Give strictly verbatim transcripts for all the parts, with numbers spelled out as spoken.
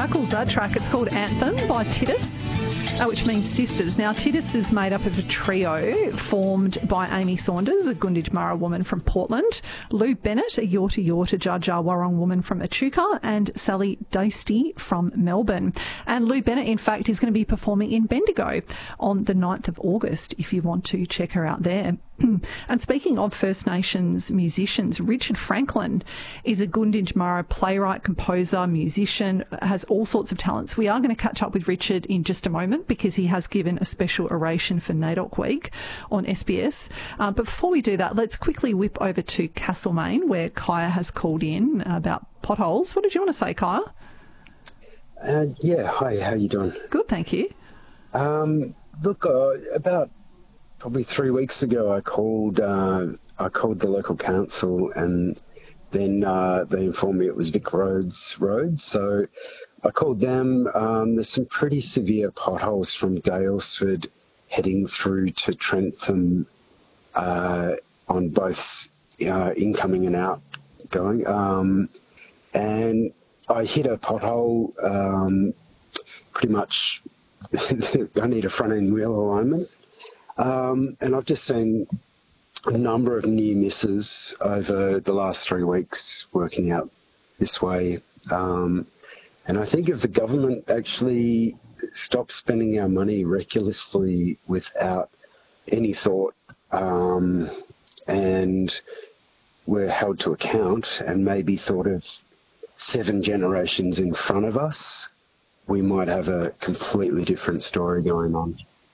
Knuckles, that track. It's called Anthem by Titus, uh, which means sisters. Now, Titus is made up of a trio formed by Amy Saunders, a Gunditjmara woman from Portland, Lou Bennett, a Yorta Yorta Dja Dja Wurrung woman from Echuca, and Sally Doisty from Melbourne. And Lou Bennett, in fact, is going to be performing in Bendigo on the ninth of August, if you want to check her out there. And speaking of First Nations musicians, Richard Franklin is a Gunditjmara playwright, composer, musician, has all sorts of talents. We are going to catch up with Richard in just a moment because he has given a special oration for NAIDOC Week on S B S. Uh, but before we do that, let's quickly whip over to Castlemaine, where Kaya has called in about potholes. What did you want to say, Kaya? Uh, yeah, hi, how you doing? Good, thank you. Um, look, uh, about probably three weeks ago, I called uh, I called the local council, and then uh, they informed me it was Vic Roads Road. So I called them. Um, there's some pretty severe potholes from Daylesford heading through to Trentham uh, on both uh, incoming and outgoing. Um, and I hit a pothole. Um, pretty much, I need a front end wheel alignment. Um, and I've just seen a number of near misses over the last three weeks working out this way. Um, and I think if the government actually stops spending our money recklessly without any thought, um, and we're held to account and maybe thought of seven generations in front of us, we might have a completely different story going on.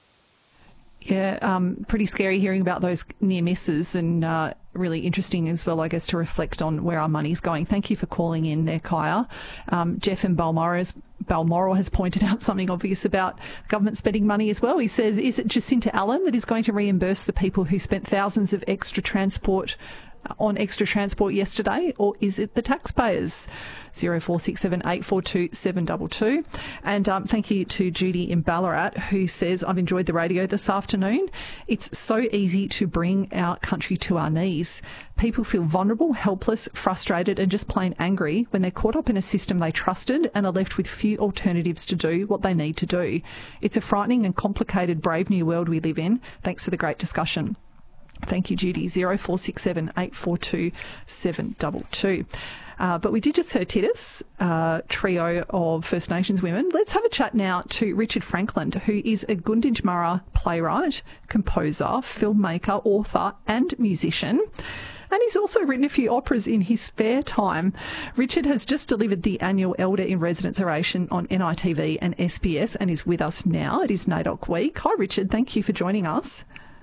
Yeah, um, pretty scary hearing about those near misses, and uh, really interesting as well, I guess, to reflect on where our money's going. Thank you for calling in there, Kaya. Um, Jeff in Balmoral has, Balmoral has pointed out something obvious about government spending money as well. He says, is it Jacinta Allen that is going to reimburse the people who spent thousands of extra transport on extra transport yesterday, or is it the taxpayers? zero four six seven eight four two seven two two. And um, thank you to Judy in Ballarat, who says, I've enjoyed the radio this afternoon. It's so easy to bring our country to our knees. People feel vulnerable, helpless, frustrated and just plain angry when they're caught up in a system they trusted and are left with few alternatives to do what they need to do. It's a frightening and complicated, brave new world we live in. Thanks for the great discussion. Thank you, Judy. zero four six seven eight four two seven two two. Uh, but we did just hear Titus, uh, trio of First Nations women. Let's have a chat now to Richard Franklin, who is a Gunditjmara playwright, composer, filmmaker, author and musician. And he's also written a few operas in his spare time. Richard has just delivered the annual Elder in Residence oration on N I T V and S B S and is with us now. It is NAIDOC Week. Hi, Richard. Thank you for joining us.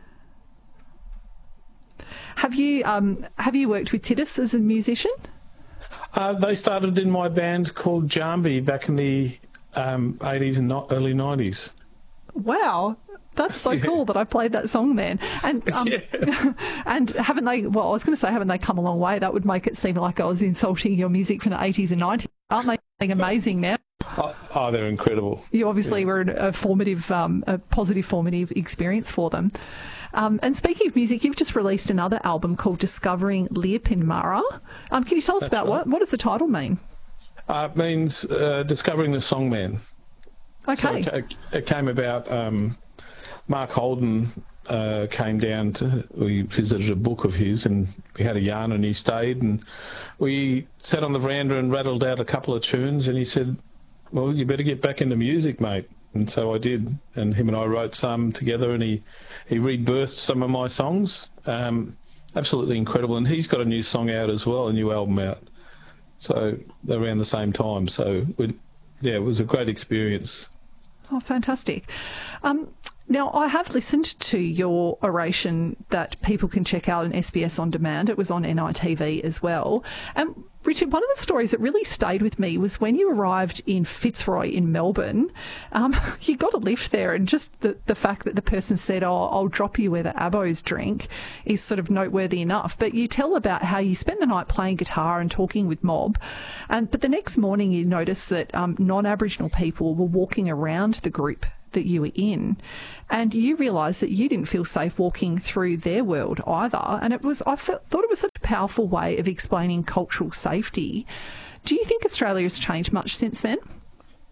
Have you um, have you worked with Titus as a musician? Uh, they started in my band called Jambi back in the um, eighties and not early nineties. Wow, that's so yeah. cool that I played that song then. And um, yeah. and haven't they? Well, I was going to say, haven't they come a long way? That would make it seem like I was insulting your music from the eighties and nineties. Aren't they something amazing now? Oh, oh, they're incredible. You obviously yeah. were a formative, um, a positive formative experience for them. Um, and speaking of music, you've just released another album called Discovering Leapinmara. Um, can you tell us That's about right. what? What does the title mean? Uh, it means uh, Discovering the Songman. Okay. So it, it came about, um, Mark Holden uh, came down to, we visited a book of his and we had a yarn and he stayed and we sat on the veranda and rattled out a couple of tunes and he said, well, you better get back into music, mate. And so I did, and him and I wrote some together, and he, he rebirthed some of my songs. Um, absolutely incredible. And he's got a new song out as well, a new album out. So they're around the same time. So, we, yeah, it was a great experience. Oh, fantastic. Um, now, I have listened to your oration that people can check out on S B S On Demand. It was on N I T V as well. And Richard, one of the stories that really stayed with me was when you arrived in Fitzroy in Melbourne, um, you got a lift there, and just the, the fact that the person said, oh, I'll drop you where the Abos drink is sort of noteworthy enough. But you tell about how you spent the night playing guitar and talking with Mob, and but the next morning you noticed that um, non-Aboriginal people were walking around the group that you were in, and you realised that you didn't feel safe walking through their world either. And it was, I felt, thought it was such a powerful way of explaining cultural safety. Do you think Australia has changed much since then?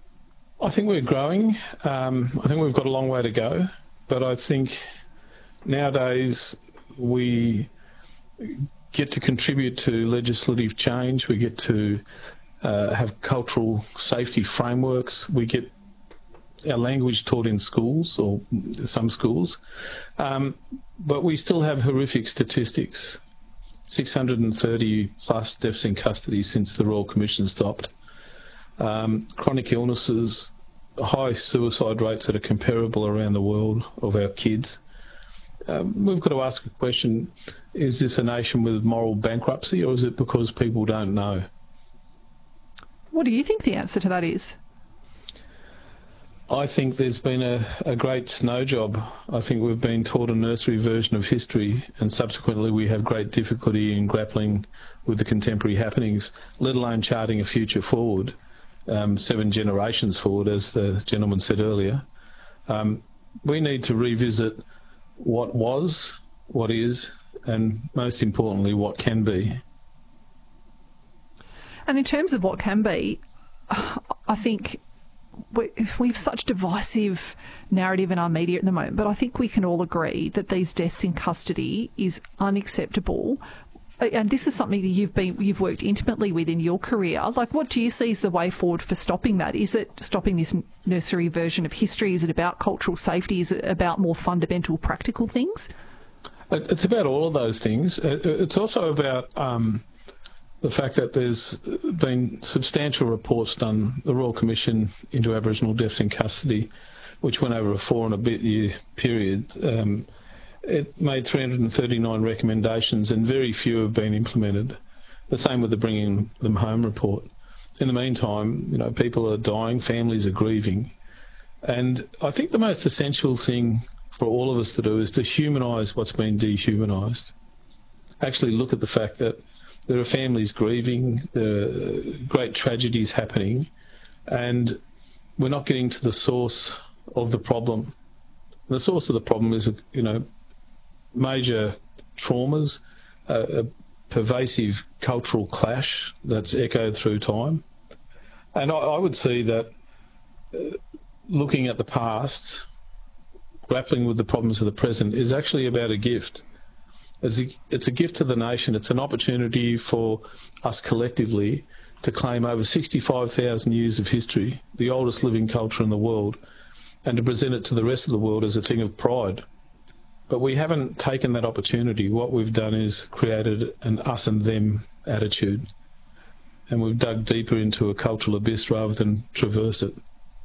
I think we're growing. Um, I think we've got a long way to go, but I think nowadays we get to contribute to legislative change. We get to uh, have cultural safety frameworks. We get our language taught in schools, or some schools, um, but we still have horrific statistics. six hundred thirty plus deaths in custody since the Royal Commission stopped. Um, chronic illnesses, high suicide rates that are comparable around the world of our kids. Um, we've got to ask a question, is this a nation with moral bankruptcy, or is it because people don't know? What do you think the answer to that is? I think there's been a, a great snow job. I think we've been taught a nursery version of history, and subsequently we have great difficulty in grappling with the contemporary happenings, let alone charting a future forward, um, seven generations forward, as the gentleman said earlier. Um, we need to revisit what was, what is, and most importantly, what can be. And in terms of what can be, I think we, we have such divisive narrative in our media at the moment, but I think we can all agree that these deaths in custody is unacceptable. And this is something that you've been you've worked intimately with in your career. Like, what do you see as the way forward for stopping that? Is it stopping this nursery version of history? Is it about cultural safety? Is it about more fundamental practical things? It's about all of those things. It's also about um, the fact that there's been substantial reports done, the Royal Commission into Aboriginal deaths in custody, which went over a four and a bit year period. Um, It made three hundred thirty-nine recommendations, and very few have been implemented. The same with the Bringing Them Home report. In the meantime, you know, people are dying, families are grieving. And I think the most essential thing for all of us to do is to humanise what's been dehumanised. Actually look at the fact that there are families grieving, there are great tragedies happening, and we're not getting to the source of the problem. The source of the problem is, you know, major traumas, uh, a pervasive cultural clash that's echoed through time. And I, I would see that uh, looking at the past, grappling with the problems of the present, is actually about a gift. It's a, it's a gift to the nation. It's an opportunity for us collectively to claim over sixty-five thousand years of history, the oldest living culture in the world, and to present it to the rest of the world as a thing of pride. But we haven't taken that opportunity. What we've done is created an us and them attitude, and we've dug deeper into a cultural abyss rather than traverse it.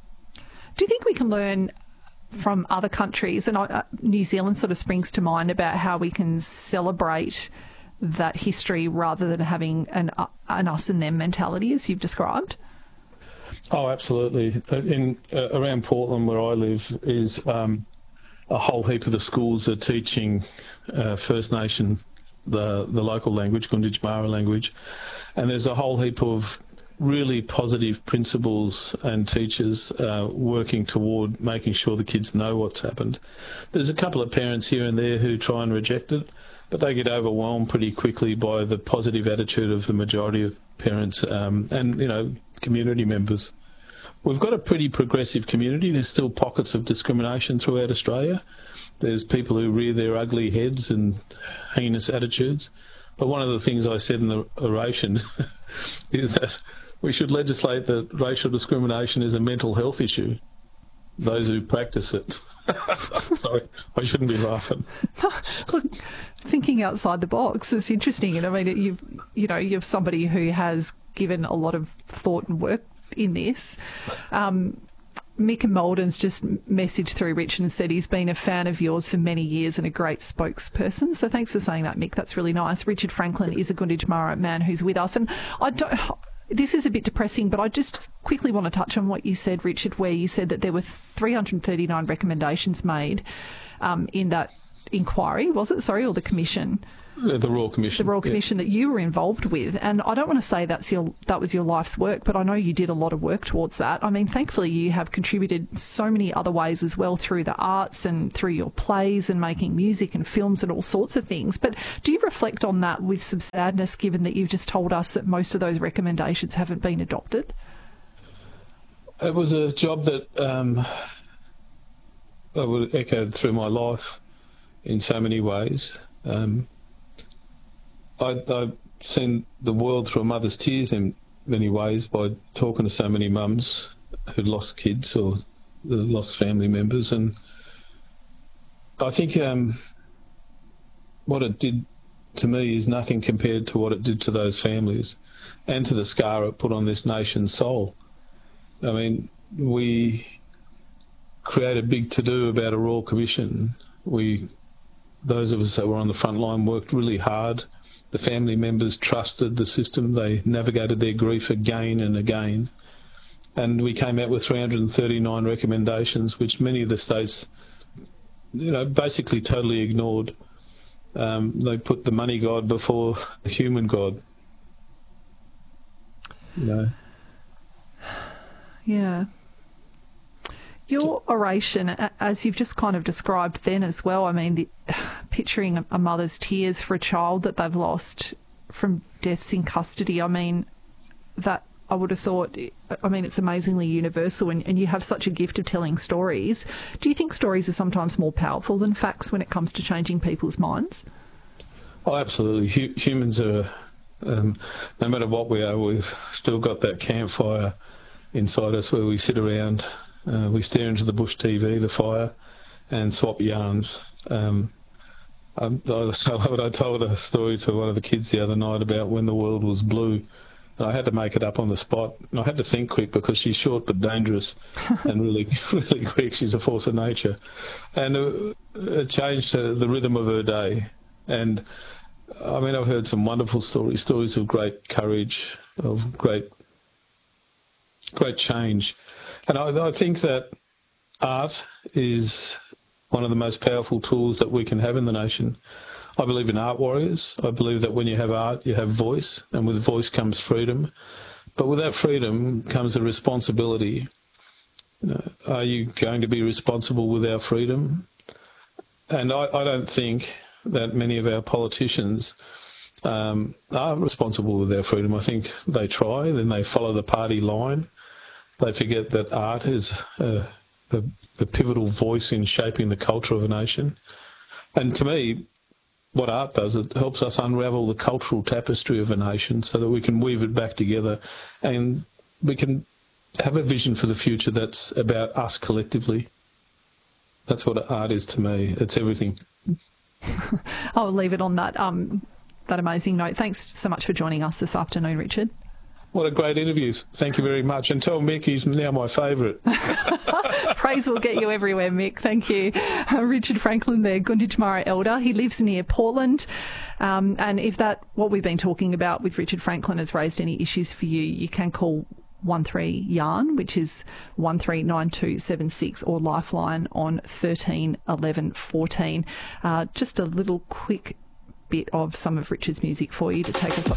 Do you think we can learn from other countries, and uh, New Zealand sort of springs to mind, about how we can celebrate that history rather than having an, uh, an us and them mentality, as you've described? Oh, absolutely. In uh, around Portland, where I live, is um, a whole heap of the schools are teaching uh, First Nation, the the local language, Gunditj Mara language, and there's a whole heap of really positive principals and teachers uh, working toward making sure the kids know what's happened. There's a couple of parents here and there who try and reject it, but they get overwhelmed pretty quickly by the positive attitude of the majority of parents um, and, you know, community members. We've got a pretty progressive community. There's still pockets of discrimination throughout Australia. There's people who rear their ugly heads and heinous attitudes. But one of the things I said in the oration is that we should legislate that racial discrimination is a mental health issue. Those who practice it. Sorry, I shouldn't be laughing. Look, thinking outside the box is interesting. And I mean, you you know, you have somebody who has given a lot of thought and work in this. Um, Mick and Malden's just messaged through Richard and said he's been a fan of yours for many years and a great spokesperson. So thanks for saying that, Mick. That's really nice. Richard Franklin is a Gunditj Mara man who's with us. And I don't... This is a bit depressing, but I just quickly want to touch on what you said, Richard, where you said that there were three hundred thirty-nine recommendations made um, in that inquiry, was it? Sorry, or the commission? The, the Royal Commission. The Royal Commission, yeah, that you were involved with. And I don't want to say that's your that was your life's work, but I know you did a lot of work towards that. I mean, thankfully you have contributed so many other ways as well, through the arts and through your plays and making music and films and all sorts of things. But do you reflect on that with some sadness, given that you've just told us that most of those recommendations haven't been adopted? it was a job that um, I would echo through my life in so many ways. Um, I, I've seen the world through a mother's tears in many ways by talking to so many mums who'd lost kids or lost family members, and I think um, what it did to me is nothing compared to what it did to those families and to the scar it put on this nation's soul. I mean, we created a big to-do about a Royal Commission. We, those of us that were on the front line, worked really hard. The family members trusted the system. They navigated their grief again and again. And we came out with three hundred thirty-nine recommendations, which many of the states, you know, basically totally ignored. Um, they put the money god before the human god. You know. Yeah. Your oration, as you've just kind of described then as well, I mean, the, picturing a mother's tears for a child that they've lost from deaths in custody, I mean, that I would have thought, I mean, it's amazingly universal, and, and you have such a gift of telling stories. Do you think stories are sometimes more powerful than facts when it comes to changing people's minds? Oh, absolutely. H- humans are, um, no matter what we are, we've still got that campfire inside us where we sit around, uh, we stare into the bush T V, the fire, and swap yarns. Um, I, I, I told a story to one of the kids the other night about when the world was blue. I had to make it up on the spot. I had to think quick because she's short but dangerous and really, really quick. She's a force of nature. And it, it changed uh, the rhythm of her day. And I mean, I've heard some wonderful stories, stories of great courage, of great, great change. And I, I think that art is one of the most powerful tools that we can have in the nation. I believe in art warriors. I believe that when you have art, you have voice, and with voice comes freedom. But with that freedom comes a responsibility. You know, are you going to be responsible with our freedom? And I, I don't think that many of our politicians um, are responsible with their freedom. I think they try, then they follow the party line. They forget that art is uh, the, the pivotal voice in shaping the culture of a nation. And to me, what art does, it helps us unravel the cultural tapestry of a nation so that we can weave it back together and we can have a vision for the future that's about us collectively. That's what art is to me. It's everything. I'll leave it on that um, that amazing note. Thanks so much for joining us this afternoon, Richard. What a great interview. Thank you very much. And tell Mick he's now my favourite. Praise will get you everywhere, Mick. Thank you. Uh, Richard Franklin there, Gunditjmara elder. He lives near Portland. Um, and if that, what we've been talking about with Richard Franklin has raised any issues for you, you can call one three yarn, which is one three nine two seven six, or Lifeline on thirteen eleven fourteen. Uh, just a little quick bit of some of Richard's music for you to take us